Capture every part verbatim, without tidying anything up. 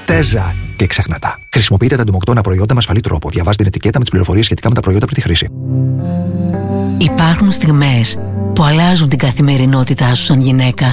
Τέζα και ξεχνατά. Χρησιμοποιείτε τα εντομοκτώνα προϊόντα με ασφαλή τρόπο. Διαβάστε την ετικέτα με τις πληροφορίες σχετικά με τα προϊόντα πριν τη χρήση. Υπάρχουν στιγμές που αλλάζουν την καθημερινότητά σου σαν γυναίκα.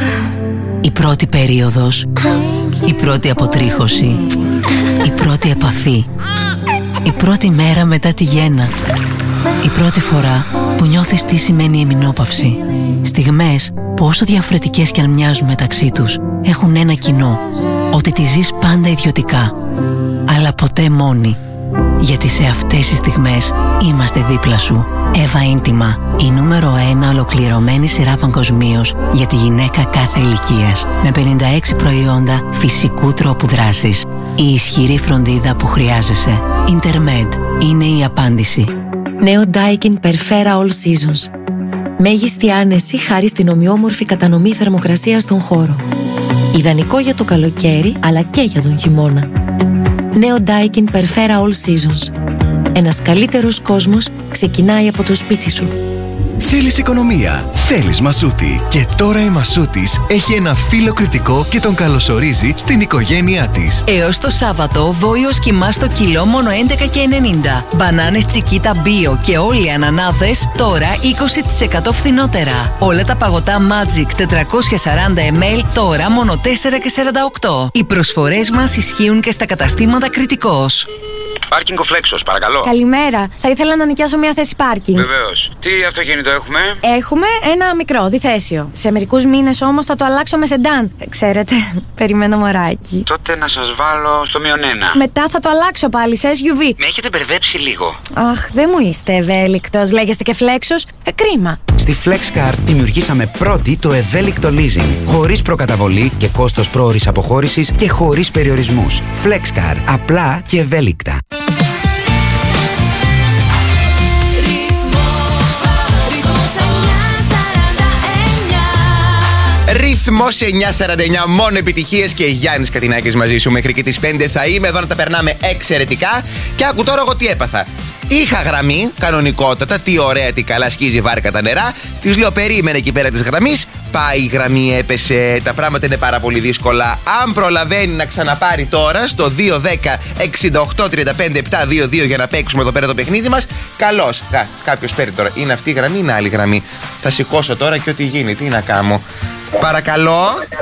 Η πρώτη περίοδος, η πρώτη αποτρίχωση, η πρώτη επαφή, η πρώτη μέρα μετά τη γέννα, η πρώτη φορά που νιώθεις τι σημαίνει εμεινόπαυση. Στιγμές που όσο διαφορετικές κι αν μοιάζουν μεταξύ τους, έχουν ένα κοινό, ότι τη ζεις πάντα ιδιωτικά, αλλά ποτέ μόνη. Γιατί σε αυτές τις στιγμές είμαστε δίπλα σου. Εύα Ίντιμα, η νούμερο ένα ολοκληρωμένη σειρά παγκοσμίως για τη γυναίκα κάθε ηλικίας. Με πενήντα έξι προϊόντα φυσικού τρόπου δράσης. Η ισχυρή φροντίδα που χρειάζεσαι. Intermed είναι η απάντηση. Νέο Daikin Perfera All Seasons. Μέγιστη άνεση χάρη στην ομοιόμορφη κατανομή θερμοκρασίας στον χώρο. Ιδανικό για το καλοκαίρι αλλά και για τον χειμώνα. Νέο Daikin Perfera All Seasons. Ένας καλύτερος κόσμος ξεκινάει από το σπίτι σου. Θέλεις οικονομία, θέλεις Μασούτη. Και τώρα η Μασούτης έχει ένα φύλλο κριτικό και τον καλωσορίζει στην οικογένειά της. Έως το Σάββατο, βόηος κιμά στο κιλό μόνο έντεκα και ενενήντα. Μπανάνες Τσικίτα Bio και όλοι οι ανανάδες τώρα είκοσι τοις εκατό φθηνότερα. Όλα τα παγωτά Magic τετρακόσια σαράντα μιλιλίτρα τώρα μόνο τέσσερα και σαράντα οκτώ. Οι προσφορές μας ισχύουν και στα καταστήματα Κριτικός. Πάρκινγκ ο Φλέξος, παρακαλώ. Καλημέρα. Θα ήθελα να νοικιάσω μια θέση πάρκινγκ. Βεβαίως. Τι αυτοκίνητο έχουμε? Έχουμε ένα μικρό, διθέσιο. Σε μερικούς μήνες όμως θα το αλλάξω με σεντάν. Ξέρετε, περιμένω μωράκι. Τότε να σας βάλω στο μείον ένα. Μετά θα το αλλάξω πάλι σε ες γιου βι. Με έχετε μπερδέψει λίγο. Αχ, δεν μου είστε ευέλικτος. Λέγεστε και Φλέξος. Ε, κρίμα. Στη FlexCar δημιουργήσαμε πρώτη το ευέλικτο leasing. Χωρίς προκαταβολή και κόστος πρόωρης αποχώρησης και χωρίς περιορισμούς. FlexCar. Απλά και ευέλικτα. Ρυθμός εννιά σαράντα εννιά, μόνο επιτυχίες και Γιάννης Κατινάκης μαζί σου μέχρι και τις πέντε θα είμαι εδώ να τα περνάμε εξαιρετικά. Και άκου τώρα εγώ τι έπαθα. Είχα γραμμή, κανονικότατα, τι ωραία, τι καλά σκίζει βάρκα τα νερά. Της λέω περίμενε εκεί πέρα της γραμμής. Πάει η γραμμή, έπεσε, τα πράγματα είναι πάρα πολύ δύσκολα. Αν προλαβαίνει να ξαναπάρει τώρα στο δύο δέκα εξήντα οκτώ τριάντα πέντε επτακόσια είκοσι δύο για να παίξουμε εδώ πέρα το παιχνίδι μας, καλώς. Κα, κάποιος παίρνει τώρα. Είναι αυτή η γραμμή, είναι άλλη γραμμή. Θα σηκώσω τώρα και ό,τι γίνει, τι να κάνω. Παρακαλώ.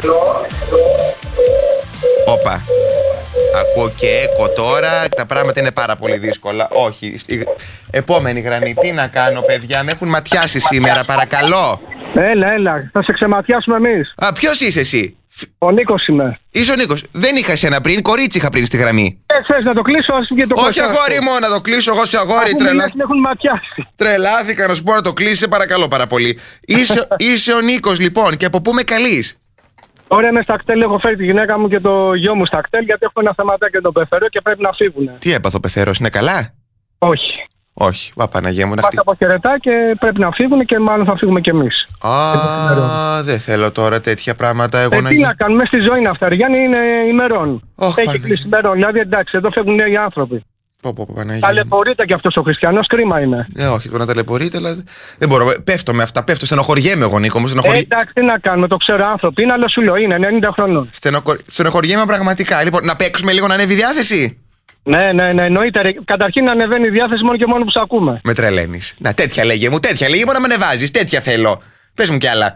Όπα. Ακούω και έκο τώρα. Τα πράγματα είναι πάρα πολύ δύσκολα. Όχι. Στη... Επόμενη γραμμή. Τι να κάνω, παιδιά. Με έχουν ματιάσει σήμερα. Παρακαλώ. Έλα, έλα. Θα σε ξεματιάσουμε εμείς. Α, ποιος είσαι εσύ? Ο Νίκος είμαι. Είσαι ο Νίκος. Δεν είχα εσένα πριν. Κορίτσι είχα πριν στη γραμμή. Ε, θες να το κλείσω, ας βγει το Όχι, κοστά. Αγόρι μου, να το κλείσω εγώ σε αγόρι. Τρελά... έχουν ματιάσει. Τρελάθηκα να σου πω να το κλείσει. Παρακαλώ πάρα πολύ. Είσαι, είσαι ο Νίκος λοιπόν. Και από πού με καλείς? Ωραία, είμαι στα κτέλ. Έχω φέρει τη γυναίκα μου και το γιο μου στα κτέλ γιατί έχω ένα θεματάκι και τον πεθερό και πρέπει να φύγουν. Τι έπαθε ο πεθερός, είναι καλά? Όχι. Όχι, βα Παναγία μου. Μας αποχαιρετά και πρέπει να φύγουν και μάλλον θα φύγουμε κι εμείς. Α, δεν θέλω τώρα τέτοια πράγματα. Εγώ ε, να τι γι... να κάνουμε, στη ζωή είναι αυτά. Γιάννη, είναι ημερών. Oh, έχει κλείσει ημερών. Δηλαδή εντάξει, εδώ φεύγουν νέοι άνθρωποι. Πω, πω, πω, Παναγία. Ταλαιπωρείται κι αυτός ο χριστιανός, κρίμα είναι. Ε, όχι, να ταλαιπωρείται, αλλά δεν μπορώ. Πέφτω με αυτά, πέφτω. Στενοχωριέμαι εγώ, Νίκο μου. Στενοχωρι... Ε, εντάξει, τι να κάνουμε, το ξέρω άνθρωποι είναι, αλλά σου λέω είναι ενενήντα χρονών. Στενοχω... Στενοχωριέμαι πραγματικά. Λοιπόν, να παίξουμε λίγο να ανέβει η διάθεση. Ναι, ναι, ναι, εννοείται. Καταρχήν να ανεβαίνει η διάθεση μόνο και μόνο που σε ακούμε. Με τρελαίνεις. Να, τέτοια λέγε μου, τέτοια λέγε μου να με ανεβάζεις. Τέτοια θέλω. Πες μου κι άλλα.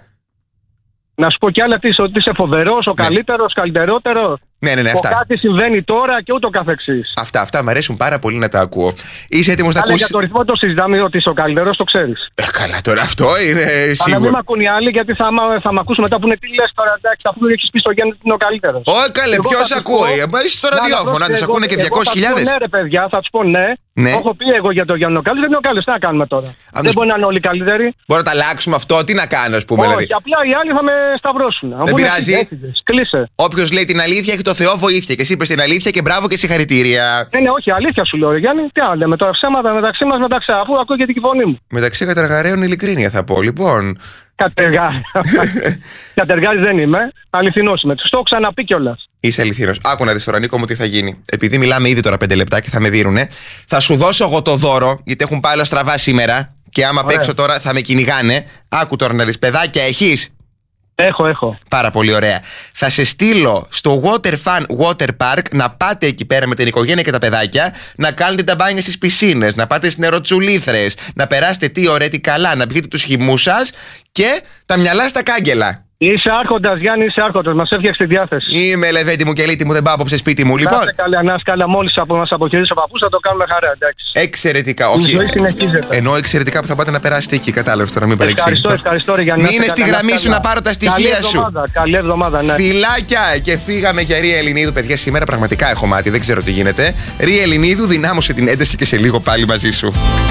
Να σου πω κι άλλα, τι, ότι είσαι φοβερός, ο ναι. καλύτερος, καλύτερότερος. Ναι, ναι, ναι, αυτά. Κάτι συμβαίνει τώρα και ούτω καθεξής. Αυτά, αυτά μου αρέσουν πάρα πολύ να τα ακούω. Είσαι έτοιμος να ακούσεις? Για το ρυθμό το συζητάμε ότι είσαι ο καλύτερος, το ξέρεις. Ε, καλά, τώρα αυτό είναι σίγουρο. Αλλά μην μ' ακούν οι άλλοι, γιατί θα, θα μ' ακούσουν μετά που είναι τι λες τώρα. Εντάξει, αφού έχεις πει στο Γιάννη ότι είναι ο καλύτερος. Όχι, καλέ, ποιος ακούει? Μα είσαι στο ραδιόφωνο, αν σε ακούνε και διακόσιες χιλιάδες. Ναι, ρε παιδιά, θα του πω ναι. Ναι. Έχω πει εγώ για το Γιάννη ο καλύτερος, δεν είναι ο καλύτερος. Τι να κάνουμε τώρα? Δεν μπορεί να είναι όλοι καλύτεροι. Μπορεί να τα αλλάξουμε αυτό, τι να κάνω, α πούμε. Όχι, απλά οι άλλοι θα με σταυρώσουν. Δεν πειράζει. Κλείσε. Όποιος λέει την αλήθεια έχει το Θεό βοήθεια. Και εσύ είπες την αλήθεια και μπράβο και συγχαρητήρια. Ναι, ναι, όχι, αλήθεια σου λέω, Γιάννη. Τι άλλο λέμε τώρα, ψέματα μεταξύ μας, μεταξύ, αφού ακούγεται και η φωνή μου. Μεταξύ κατεργαρέων ειλικρίνεια θα πω, λοιπόν. Κατεργάρι. Κατεργάρι δεν είμαι. Αληθινός είμαι. Του το έχω ξαναπεί κιόλας. Είσαι αληθινός. Άκου να δεις τώρα, Νίκο μου, τι θα γίνει. Επειδή μιλάμε ήδη τώρα πέντε λεπτά και θα με δίνουνε, θα σου δώσω εγώ το δώρο, γιατί έχουν πάει όλα στραβά σήμερα. Και άμα Ωραία. παίξω τώρα θα με κυνηγάνε. Άκου τώρα να δεις, παιδάκια έχεις? Έχω, έχω. Πάρα πολύ ωραία. Θα σε στείλω στο Water Fun Water Park να πάτε εκεί πέρα με την οικογένεια και τα παιδάκια, να κάνετε τα μπάνια στις πισίνες, να πάτε στις νεροτσουλήθρες, να περάσετε τι ωραία, τι καλά, να πιείτε τους χυμούς σας και τα μυαλά στα κάγκελα. Είσαι άρχοντας, Γιάννη, είσαι άρχοντας. Μας έφτιαξε τη διάθεση. Είμαι λεβέντη μου και λίτη μου, δεν πάω απόψε σπίτι μου. Λοιπόν. Να είστε καλά, να είστε καλά. Μόλις από μας αποχαιρετήσει ο παππούς θα το κάνουμε χαρά, εντάξει. Εξαιρετικά, όχι. Η ζωή συνεχίζεται. Ενώ εξαιρετικά που θα πάτε να περάσετε εκεί, κατάλαβε τώρα, μην παρεξηγείτε. Ευχαριστώ, ευχαριστώ, ρε Γιάννη. Μείνε στη γραμμή σου να πάρω τα στοιχεία σου. Εβδομάδα, καλή εβδομάδα, ναι. Φιλάκια! Και φύγαμε για Ρία Ελληνίδου. Παιδιά, σήμερα πραγματικά έχω μάτι, δεν ξέρω τι γίνεται. Ρία Ελληνίδου, δυνάμωσε την ένταση και σε λίγο πάλι μαζί σου.